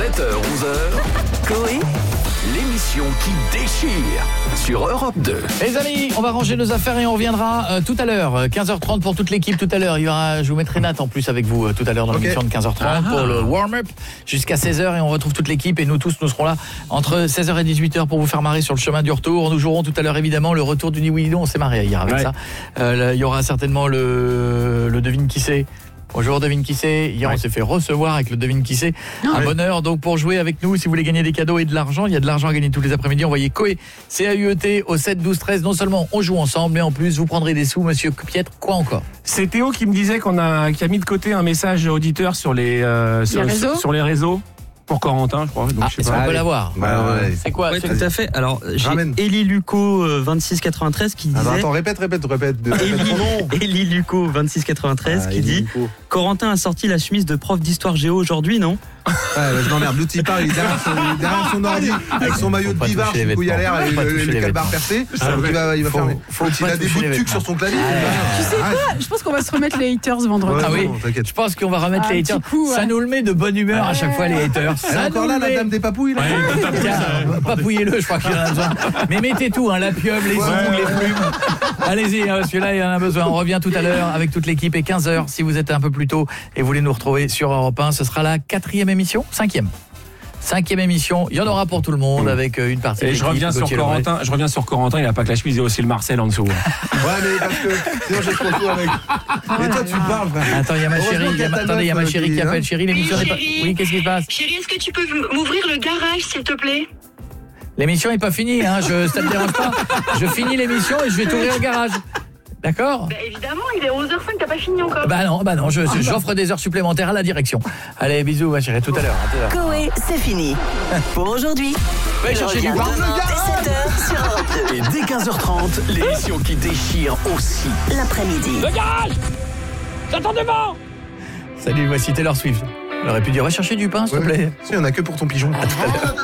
7h-11h, Coé, l'émission qui déchire sur Europe 2. Les amis, on va ranger nos affaires et on reviendra tout à l'heure, 15h30 pour toute l'équipe tout à l'heure. Je vous mettrai Nat en plus avec vous tout à l'heure dans l'émission de 15h30 pour le warm-up jusqu'à 16h et on retrouve toute l'équipe et nous tous nous serons là entre 16h et 18h pour vous faire marrer sur le chemin du retour. Nous jouerons tout à l'heure évidemment le retour du oui non, on s'est marré hier avec ça. Il y aura certainement le devine qui c'est. Bonjour, devine qui c'est. Hier, on s'est fait recevoir avec le devine qui c'est. Un bonheur. Donc, pour jouer avec nous, si vous voulez gagner des cadeaux et de l'argent, il y a de l'argent à gagner tous les après-midi. Envoyez Coé, C-A-U-E-T au 7 12 13. Non seulement on joue ensemble, mais en plus, vous prendrez des sous, monsieur Pietre. Quoi encore? C'est Théo qui me disait qui a mis de côté un message auditeur sur les réseaux. Pour Corentin, je crois. Donc, je sais pas. On peut l'avoir. C'est quoi? Oui, tout à fait. Alors, j'ai Eli Luco 2693 qui disait... attends, répète. Eli Luco 2693 qui dit Luco. Corentin a sorti la chemise de prof d'histoire géo aujourd'hui, non? Je m'emmerde. L'autre il parle, il est derrière son ordi avec son maillot de bivard, où il a l'air et le calbar percé. Il va fermer. Il a des bouts de tuque sur son clavier. Tu sais quoi? Je pense qu'on va se remettre les haters vendredi. Ah oui, je pense qu'on va remettre les haters. Ça nous le met de bonne humeur à chaque fois les haters. Elle est encore là, la dame des papouilles là. Papouillez-le, je crois qu'il en a besoin. Mais mettez tout, la pieuvre, les ongles, les plumes. Allez-y, celui-là il en a besoin. On revient tout à l'heure avec toute l'équipe et 15h si vous êtes un peu plus tôt et vous voulez nous retrouver sur Europe 1, ce sera la 4e émission, 5e émission, il y en aura pour tout le monde avec une partie. Et je reviens sur Corentin, il a pas que la chemise, il a aussi le Marcel en dessous. Ouais, mais parce que sinon j'ai trop tout avec. Mais toi tu parles. Attends, il y a ma chérie, il y a ma chérie qui appelle. Chérie, l'émission n'est pas... Oui, qu'est-ce qui se passe? Chérie, est-ce que tu peux m'ouvrir le garage, s'il te plaît? L'émission n'est pas finie, ça te dérange pas? Je finis l'émission et je vais t'ouvrir le garage. D'accord? Évidemment, il est 11h05, t'as pas fini encore. Bah non, j'offre des heures supplémentaires à la direction. Allez, bisous ma chérie, tout à l'heure. Coé, c'est fini. Pour aujourd'hui. Va chercher du pain. Dès 7h sur Europe 2. Et dès 15h30, l'émission qui déchire aussi. L'après-midi. Le garage! J'attends devant! Salut, voici Taylor Swift. On aurait pu dire, va chercher du pain, s'il te plaît. Si, il n'y en a que pour ton pigeon. À tout à l'heure.